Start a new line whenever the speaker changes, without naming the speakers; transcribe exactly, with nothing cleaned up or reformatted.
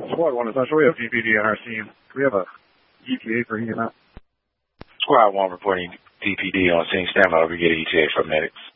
Squad one is not sure we have D P D on our scene. Do we have a E T A for E M S?
Squad one reporting D P D on scene. Stand by. We get E T A for medics.